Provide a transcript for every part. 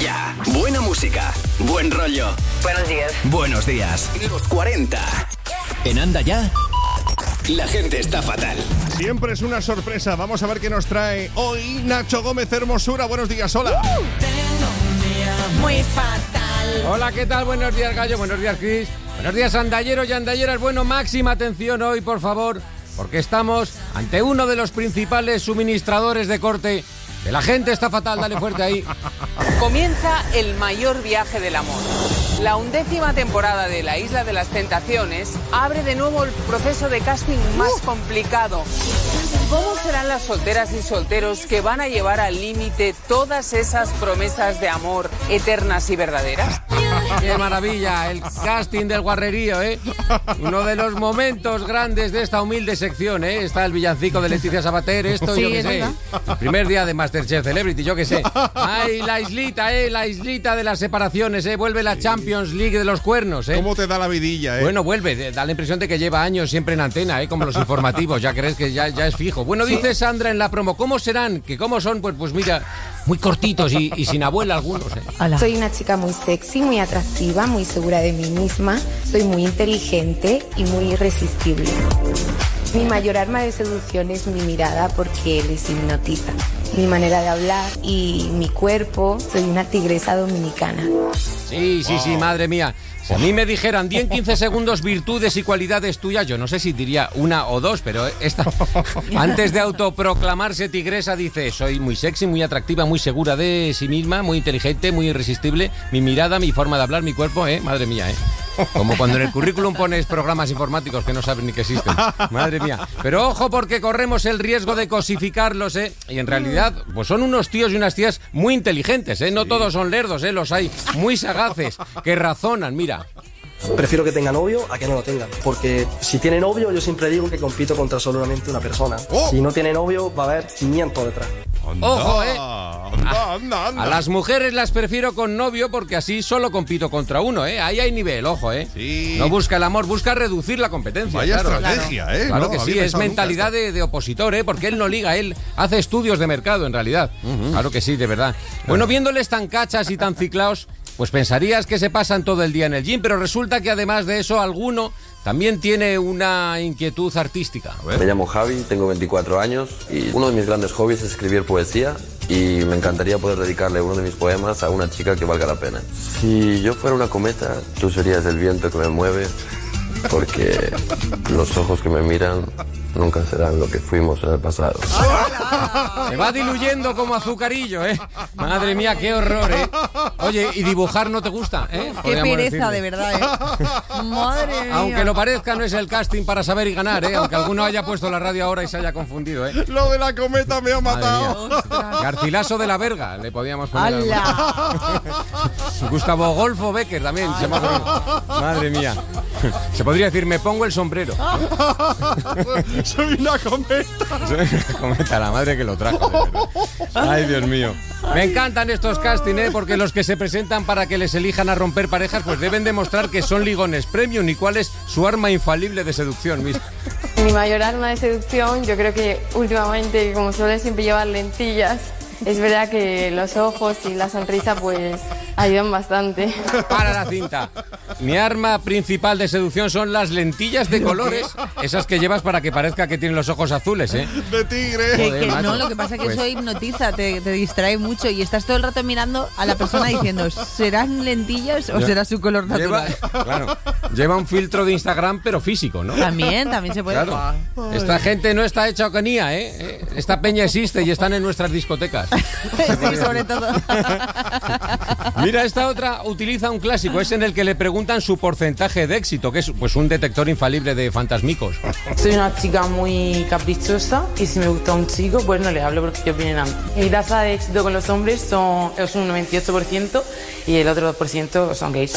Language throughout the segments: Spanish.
Ya, buena música, buen rollo. Buenos días. Buenos días. Los 40. En Anda Ya, la gente está fatal. Siempre es una sorpresa. Vamos a ver qué nos trae hoy Nacho Gómez Hermosura. Buenos días, hola. Tengo un día muy fatal. Hola, ¿qué tal? Buenos días, Gallo. Buenos días, Chris. Buenos días, andalleros y andalleras. Bueno, máxima atención hoy, por favor, porque estamos ante uno de los principales suministradores de corte de La Gente Está Fatal. Dale fuerte ahí. Comienza el mayor viaje del amor. La 11ª temporada de La Isla de las Tentaciones abre de nuevo el proceso de casting más complicado. ¿Cómo serán las solteras y solteros que van a llevar al límite todas esas promesas de amor eternas y verdaderas? ¡Qué maravilla! El casting del guarrerío, ¿eh? Uno de los momentos grandes de esta humilde sección, ¿eh? Está el villancico de Leticia Sabater, esto Sí, yo qué es sé. verdad. El primer día de Masterchef Celebrity, yo qué sé. ¡Ay, la islita de las separaciones, ¿eh? Vuelve la Champions League de los cuernos, ¿eh? ¿Cómo te da la vidilla, eh? Bueno, vuelve, da la impresión de que lleva años siempre en antena, ¿eh? Como los informativos, ya crees que ya es fijo. Bueno, dice Sandra en la promo, ¿cómo serán? ¿Que cómo son? Pues mira, muy cortitos y sin abuela algunos, ¿eh? Hola. Soy una chica muy sexy, muy atractiva, muy segura de mí misma. Soy muy inteligente y muy irresistible. Mi mayor arma de seducción es mi mirada porque les hipnotiza. Mi manera de hablar y mi cuerpo. Soy una tigresa dominicana. Sí, madre mía. Si a mí me dijeran 10 en 15 segundos virtudes y cualidades tuyas, yo no sé si diría una o dos, pero esta, antes de autoproclamarse tigresa, dice, soy muy sexy, muy atractiva, muy segura de sí misma, muy inteligente, muy irresistible, mi mirada, mi forma de hablar, mi cuerpo, madre mía, Como cuando en el currículum pones programas informáticos que no sabes ni que existen. Madre mía. Pero ojo, porque corremos el riesgo de cosificarlos, Y en realidad, pues son unos tíos y unas tías muy inteligentes, No todos son lerdos, Los hay muy sagaces, que razonan, mira. Prefiero que tenga novio a que no lo tenga, porque si tiene novio yo siempre digo que compito contra solamente una persona. Si no tiene novio va a haber 500 detrás. Ojo, Anda. A las mujeres las prefiero con novio porque así solo compito contra uno, Ahí hay nivel, ojo, Sí. No busca el amor, busca reducir la competencia. Vaya claro. estrategia, Claro No, que había sí, es pensado mentalidad nunca de opositor, porque él no liga, él hace estudios de mercado en realidad. Claro que sí, de verdad. Bueno, viéndoles tan cachas y tan ciclaos, pues pensarías que se pasan todo el día en el gym, pero resulta que además de eso, alguno también tiene una inquietud artística. Me llamo Javi, tengo 24 años y uno de mis grandes hobbies es escribir poesía y me encantaría poder dedicarle uno de mis poemas a una chica que valga la pena. Si yo fuera una cometa, tú serías el viento que me mueve, porque los ojos que me miran nunca serán lo que fuimos en el pasado. Se va diluyendo como azucarillo, Madre mía, qué horror, Oye, ¿y dibujar no te gusta, Qué Podríamos pereza, decirle. de verdad, Madre mía. Aunque lo parezca, no es el casting para saber y ganar, Aunque alguno haya puesto la radio ahora y se haya confundido, Lo de la cometa me ha matado. Garcilaso de la Verga, le podíamos poner. ¡Hala! Gustavo Golfo Becker también, se me ha ocurrido. Madre mía. Se podría decir, me pongo el sombrero. Soy una cometa. Comenta la madre que lo trajo, de verdad. Ay, Dios mío. Me encantan estos castings, porque los que se presentan para que les elijan a romper parejas, pues deben demostrar que son ligones premium y cuál es su arma infalible de seducción. Mira. Mi mayor arma de seducción, yo creo que últimamente, como suele siempre llevar lentillas, es verdad que los ojos y la sonrisa pues ayudan bastante. Para la cinta. Mi arma principal de seducción son las lentillas de colores, esas que llevas para que parezca que tienen los ojos azules, De tigre. Que Joder, macho. no, lo que pasa es que Pues- eso hipnotiza, te distrae mucho y estás todo el rato mirando a la persona diciendo, ¿serán lentillas o será su color Lleva, natural? claro, lleva un filtro de Instagram, pero físico, ¿no? También se puede. Claro. Esta gente no está hecha ocanía, Esta peña existe y están en nuestras discotecas. Sí, sobre todo. Mira, esta otra utiliza un clásico, es en el que le preguntan su porcentaje de éxito, que es pues un detector infalible de fantasmicos. Soy una chica muy caprichosa y si me gusta un chico, pues no le hablo porque ellos vienen a mí. Mi tasa de éxito con los hombres es un 98% y el otro 2% son gays.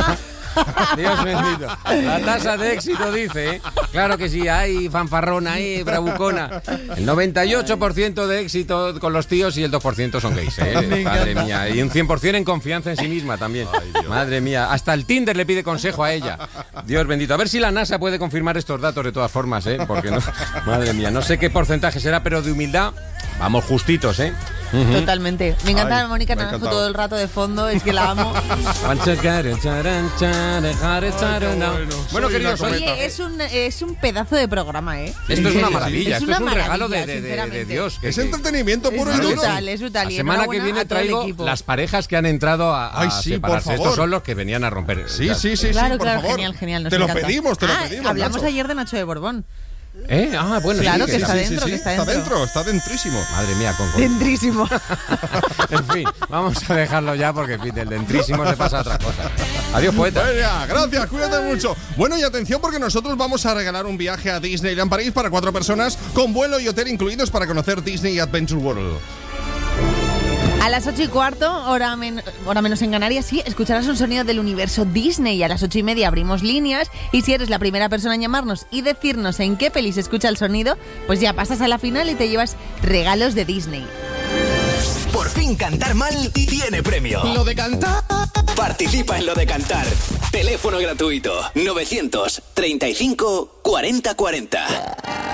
Dios bendito. La tasa de éxito dice, Claro que sí, hay fanfarrona, hay bravucona. El 98% de éxito con los tíos y el 2% son gays, Madre mía. Y un 100% en confianza en sí misma también. Madre mía. Hasta el Tinder le pide consejo a ella. Dios bendito. A ver si la NASA puede confirmar estos datos de todas formas, Porque no... Madre mía, no sé qué porcentaje será, pero de humildad vamos justitos, Totalmente. Me encanta Ay, Mónica me ha Naranjo encantado. todo el rato de fondo, es que la amo. Bueno, queridos, Oye, es un pedazo de programa, ¿eh? esto es una maravilla, Es esto es una un regalo maravilla, de sinceramente. Dios. Es entretenimiento puro Es y duro. brutal, es brutal. La Y semana que enhorabuena viene a todo el traigo equipo. las parejas que han entrado a Ay, sí, por separarse. favor. Estos son los que venían a romper. Sí, Claro. sí, sí, Claro, sí, por claro, favor. genial, nos Te lo encanta. pedimos, Nacho. Hablamos ayer de Nacho de Borbón. Bueno, Claro sí, que sí, está sí, dentro, sí, que sí. está dentro. Está dentrísimo. Madre mía, con Dentrísimo. En fin, vamos a dejarlo ya porque Pete, el dentrísimo se pasa a otra cosa. Adiós, poeta. Venga, gracias, cuídate mucho. Bueno, y atención porque nosotros vamos a regalar un viaje a Disneyland París para 4 personas con vuelo y hotel incluidos para conocer Disney Adventure World. A las 8:15, hora menos en Canarias, sí, escucharás un sonido del universo Disney. A las 8:30 abrimos líneas y si eres la primera persona en llamarnos y decirnos en qué peli se escucha el sonido, pues ya pasas a la final y te llevas regalos de Disney. Por fin cantar mal tiene premio. Lo de cantar. Participa en Lo de Cantar. Teléfono gratuito 935 40 40.